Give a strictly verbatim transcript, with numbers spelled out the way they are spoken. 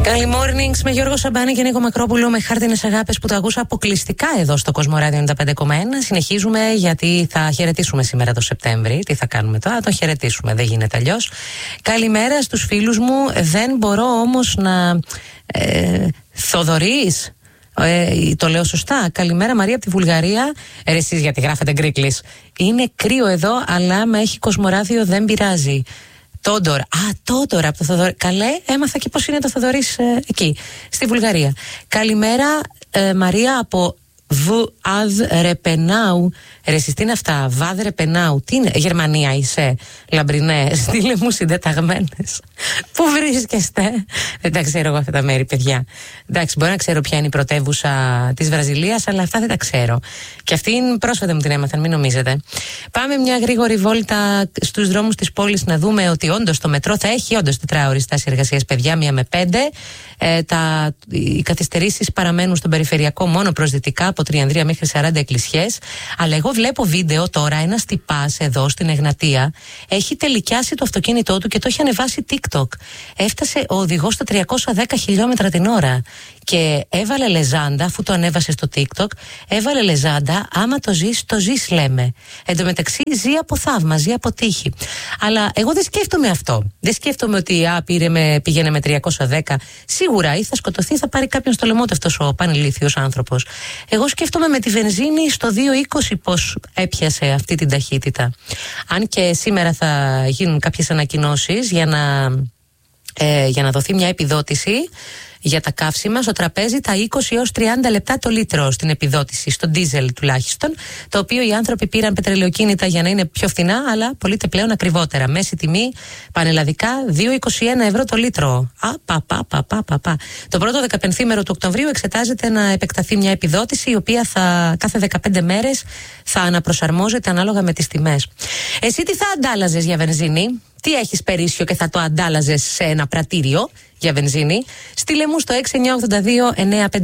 Καλή mornings με Γιώργο Σαμπάνη και Νίκο Μακρόπουλο, με χάρτινες αγάπες που το ακούσα αποκλειστικά εδώ στο Κοσμοράδιο ενενήντα πέντε κόμμα ένα. Συνεχίζουμε γιατί θα χαιρετήσουμε σήμερα το Σεπτέμβρη. Τι θα κάνουμε τώρα, τον χαιρετήσουμε, δεν γίνεται αλλιώς. Καλημέρα στους φίλους μου. Δεν μπορώ όμως να. Ε, Θοδωρής. Ε, το λέω σωστά. Καλημέρα Μαρία από τη Βουλγαρία. Ε, εσείς γιατί γράφετε γκρίκλις. Είναι κρύο εδώ, αλλά με έχει Κοσμοράδιο, δεν πειράζει. Τόντορ. Α, Τόντορ από το Θοδωρή. Καλέ, έμαθα και πώς είναι το Θοδωρής ε, εκεί, στη Βουλγαρία. Καλημέρα ε, Μαρία από Βαδ Ρεπενάου. Ρε, εσείς τι είναι αυτά, Βαδ Ρεπενάου, τι είναι, Γερμανία είσαι, λαμπρινέ, στείλε μου συντεταγμένες. Πού βρίσκεστε? Δεν τα ξέρω εγώ αυτά τα μέρη, παιδιά. Εντάξει, μπορεί να ξέρω ποια είναι η πρωτεύουσα της Βραζιλίας, αλλά αυτά δεν τα ξέρω. Και αυτήν πρόσφατα μου την έμαθαν, μην νομίζετε. Πάμε μια γρήγορη βόλτα στους δρόμους της πόλης να δούμε ότι όντως το μετρό θα έχει όντως τετράωρη στάση εργασίας, παιδιά, μία με πέντε. Ε, τα, οι καθυστερήσεις παραμένουν στον περιφερειακό μόνο προς δυτικά, από Τριανδρία μέχρι σαράντα Εκκλησιές. Αλλά εγώ βλέπω βίντεο τώρα, ένας τυπάς εδώ στην Εγνατία έχει τελικιάσει το αυτοκίνητό του και το έχει ανεβάσει TikTok. Έφτασε ο οδηγός στα τριακόσια δέκα χιλιόμετρα την ώρα και έβαλε λεζάντα, αφού το ανέβασε στο TikTok, έβαλε λεζάντα, άμα το ζεις, το ζεις, λέμε. Εν τω μεταξύ ζει από θαύμα, ζει από τύχη. Αλλά εγώ δεν σκέφτομαι αυτό. Δεν σκέφτομαι ότι α, πήρε με, πήγαινε με τριακόσια δέκα. Σίγουρα ή θα σκοτωθεί, θα πάρει κάποιον στο λαιμό του αυτός ο πανηλήθιος άνθρωπος. Εγώ σκέφτομαι με τη βενζίνη στο δύο είκοσι πώς έπιασε αυτή την ταχύτητα. Αν και σήμερα θα γίνουν κάποιες ανακοινώσεις για να, ε, για να δοθεί μια επιδότηση για τα καύσιμα στο τραπέζι, τα είκοσι έως τριάντα λεπτά το λίτρο στην επιδότηση, στο ντίζελ τουλάχιστον, το οποίο οι άνθρωποι πήραν πετρελαιοκίνητα για να είναι πιο φθηνά, αλλά πωλείται πλέον ακριβότερα. Μέση τιμή πανελλαδικά δύο είκοσι ένα ευρώ το λίτρο. Α, πα, πα, πα, πα, πα, πα. Το πρώτο δεκαπενθήμερο του Οκτωβρίου εξετάζεται να επεκταθεί μια επιδότηση, η οποία θα, κάθε δεκαπέντε μέρες θα αναπροσαρμόζεται ανάλογα με τις τιμές. Εσύ τι θα αντάλλαζες για βενζίνη? Τι έχεις περίσσιο και θα το αντάλλαζες σε ένα πρατήριο για βενζίνη? Στείλε μου στο έξι εννιά οκτώ δύο εννιά πέντε